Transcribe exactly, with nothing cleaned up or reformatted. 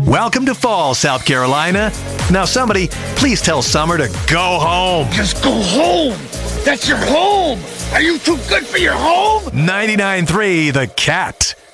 Welcome to fall, South Carolina. Now, somebody, please tell Summer to go home. Just go home. That's your home. Are you too good for your home? ninety-nine point three The Cat.